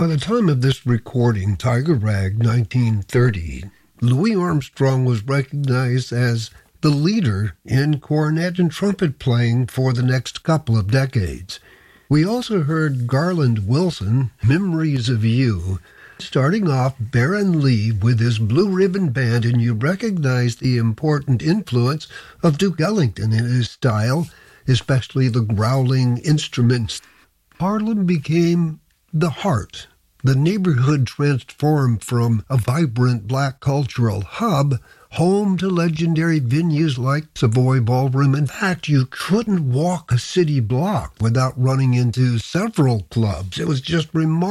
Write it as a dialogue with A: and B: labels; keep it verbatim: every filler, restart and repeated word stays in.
A: By the time of this recording, Tiger Rag nineteen thirty, Louis Armstrong was recognized as the leader in cornet and trumpet playing for the next couple of decades. We also heard Garland Wilson, Memories of You, starting off Baron Lee with his Blue Ribbon Band, and you recognize the important influence of Duke Ellington in his style, especially the growling instruments. Harlem became the heart. The neighborhood transformed from a vibrant black cultural hub home to legendary venues like Savoy Ballroom. In fact, you couldn't walk a city block without running into several clubs. It was just remarkable.